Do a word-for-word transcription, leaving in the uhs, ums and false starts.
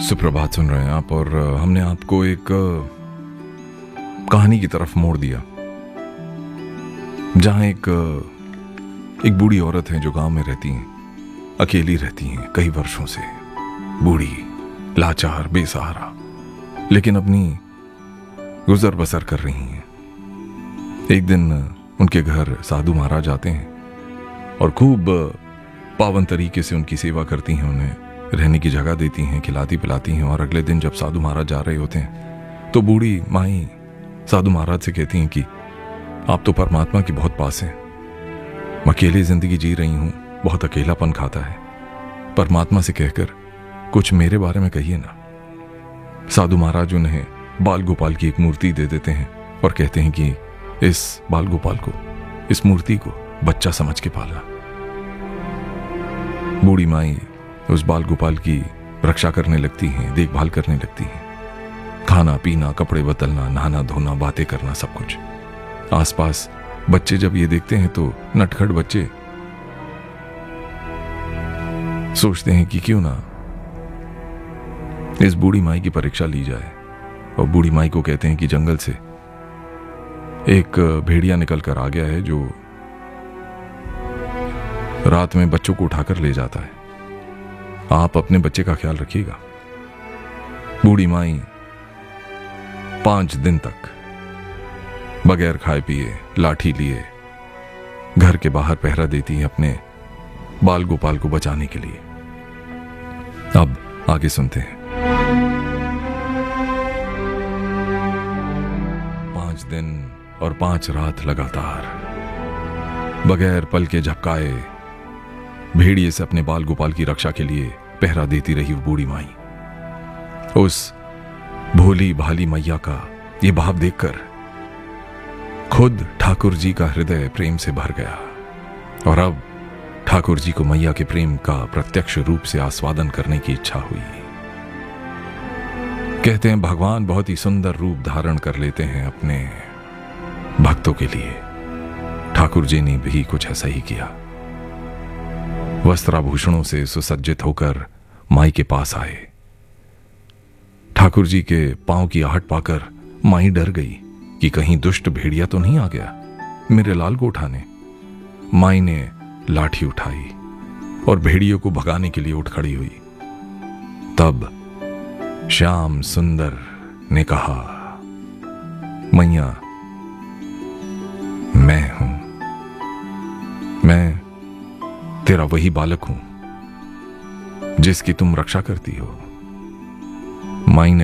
सुप्रभात सुन रहे हैं आप। और हमने आपको एक कहानी की तरफ मोड़ दिया, जहां एक एक बूढ़ी औरत है जो गांव में रहती हैं, अकेली रहती हैं कई वर्षों से। बूढ़ी, लाचार, बेसहारा, लेकिन अपनी गुजर बसर कर रही हैं। एक दिन उनके घर साधु महाराज आते हैं और खूब पावन तरीके से उनकी सेवा करती हैं, उन्हें रहने की जगह देती हैं, खिलाती पिलाती हैं। और अगले दिन जब साधु महाराज जा रहे होते हैं तो बूढ़ी माई साधु महाराज से कहती हैं कि आप तो परमात्मा के बहुत पास हैं, मैं अकेली जिंदगी जी रही हूं, बहुत अकेलापन खाता है, परमात्मा से कहकर कुछ मेरे बारे में कहिए ना। साधु महाराज उन्हें बाल गोपाल की एक मूर्ति दे देते हैं और कहते हैं कि इस बाल गोपाल को, इस मूर्ति को बच्चा समझ के पालना। बूढ़ी माई उस बाल गोपाल की रक्षा करने लगती हैं, देखभाल करने लगती हैं, खाना पीना, कपड़े बदलना, नहाना धोना, बातें करना, सब कुछ। आसपास बच्चे जब ये देखते हैं तो नटखट बच्चे सोचते हैं कि क्यों ना इस बूढ़ी माई की परीक्षा ली जाए। और बूढ़ी माई को कहते हैं कि जंगल से एक भेड़िया निकल कर आ गया है जो रात में बच्चों को उठाकर ले जाता है, आप अपने बच्चे का ख्याल रखिएगा। बूढ़ी माई पांच दिन तक बगैर खाए पिए, लाठी लिए घर के बाहर पहरा देती है अपने बाल गोपाल को बचाने के लिए। अब आगे सुनते हैं। पांच दिन और पांच रात लगातार बगैर पल के झपकाए भेड़िए से अपने बाल गोपाल की रक्षा के लिए पहरा देती रही वो बूढ़ी माई। उस भोली भाली मैया का ये भाव देखकर खुद ठाकुर जी का हृदय प्रेम से भर गया और अब ठाकुर जी को मैया के प्रेम का प्रत्यक्ष रूप से आस्वादन करने की इच्छा हुई। कहते हैं भगवान बहुत ही सुंदर रूप धारण कर लेते हैं अपने भक्तों के लिए। ठाकुर जी ने भी कुछ ऐसा ही किया। वस्त्राभूषणों से सुसज्जित होकर माई के पास आए। ठाकुर जी के पांव की आहट पाकर माई डर गई कि कहीं दुष्ट भेड़िया तो नहीं आ गया मेरे लाल को उठाने। माई ने लाठी उठाई और भेड़ियों को भगाने के लिए उठ खड़ी हुई। तब श्याम सुंदर ने कहा, मैया मैं हूं, मैं तेरा वही बालक हूं जिसकी तुम रक्षा करती हो।